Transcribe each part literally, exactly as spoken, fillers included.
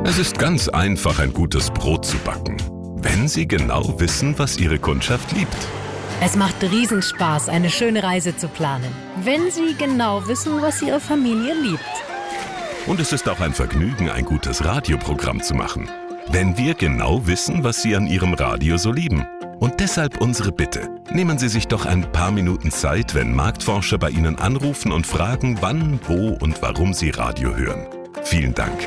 Es ist ganz einfach, ein gutes Brot zu backen, wenn Sie genau wissen, was Ihre Kundschaft liebt. Es macht Riesenspaß, eine schöne Reise zu planen, wenn Sie genau wissen, was Ihre Familie liebt. Und es ist auch ein Vergnügen, ein gutes Radioprogramm zu machen, wenn wir genau wissen, was Sie an Ihrem Radio so lieben. Und deshalb unsere Bitte. Nehmen Sie sich doch ein paar Minuten Zeit, wenn Marktforscher bei Ihnen anrufen und fragen, wann, wo und warum Sie Radio hören. Vielen Dank.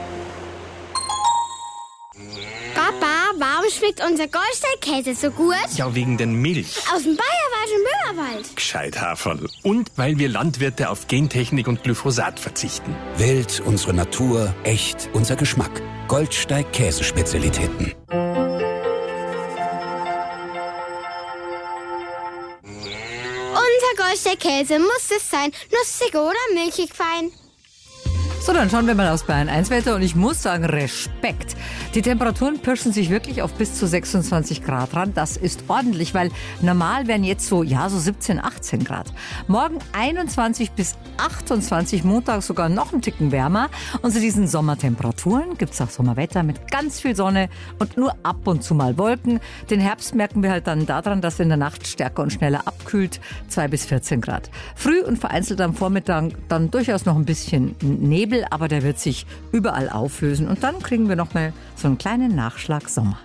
Papa, warum schmeckt unser Goldstein-Käse so gut? Ja, wegen den Milch. Aus dem Bayerwald und Möhrwald. Gescheit, Haferl. Und weil wir Landwirte auf Gentechnik und Glyphosat verzichten. Wählt unsere Natur, echt unser Geschmack. Goldsteig Käsespezialitäten. Unser Goldstein-Käse muss es sein. Nussig oder milchig fein. So, dann schauen wir mal aufs Bayern eins Wetter und ich muss sagen, Respekt. Die Temperaturen pirschen sich wirklich auf bis zu sechsundzwanzig Grad ran. Das ist ordentlich, weil normal wären jetzt so, ja, so siebzehn, achtzehn Grad. Morgen einundzwanzig bis achtundzwanzig, Montag sogar noch ein Ticken wärmer. Und zu diesen Sommertemperaturen gibt's auch Sommerwetter mit ganz viel Sonne und nur ab und zu mal Wolken. Den Herbst merken wir halt dann daran, dass er in der Nacht stärker und schneller abkühlt, zwei bis vierzehn Grad. Früh und vereinzelt am Vormittag dann durchaus noch ein bisschen Nebel, aber der wird sich überall auflösen und dann kriegen wir noch mal so einen kleinen Nachschlag Sommer.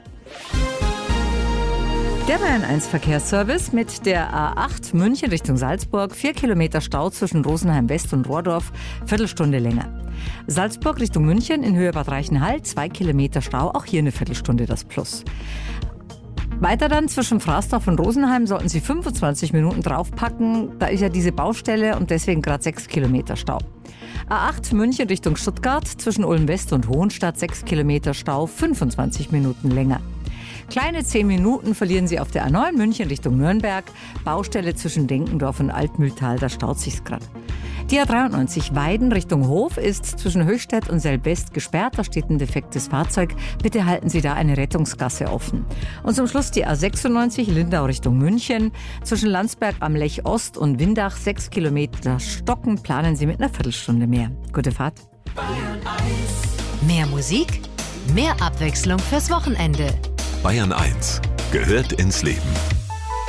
Der Bayern eins Verkehrsservice mit der A acht München Richtung Salzburg. Vier Kilometer Stau zwischen Rosenheim West und Rohrdorf, Viertelstunde länger. Salzburg Richtung München in Höhe Bad Reichenhall, zwei Kilometer Stau, auch hier eine Viertelstunde das Plus. Weiter dann zwischen Fraßdorf und Rosenheim sollten Sie fünfundzwanzig Minuten draufpacken. Da ist ja diese Baustelle und deswegen gerade sechs Kilometer Stau. A acht München Richtung Stuttgart zwischen Ulm West und Hohenstadt, sechs Kilometer Stau, fünfundzwanzig Minuten länger. Kleine zehn Minuten verlieren Sie auf der A neun München Richtung Nürnberg. Baustelle zwischen Denkendorf und Altmühltal, da staut sich's gerade. Die A dreiundneunzig Weiden Richtung Hof ist zwischen Höchstädt und Selbest gesperrt. Da steht ein defektes Fahrzeug. Bitte halten Sie da eine Rettungsgasse offen. Und zum Schluss die A sechsundneunzig Lindau Richtung München. Zwischen Landsberg am Lech Ost und Windach sechs Kilometer stocken. Planen Sie mit einer Viertelstunde mehr. Gute Fahrt. Mehr Musik, mehr Abwechslung fürs Wochenende. Bayern eins gehört ins Leben.